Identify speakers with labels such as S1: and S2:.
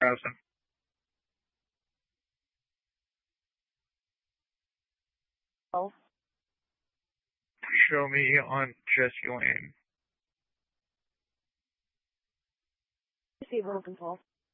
S1: browsing.
S2: Oh.
S1: Show me on Jesse Lane.
S2: Disable control.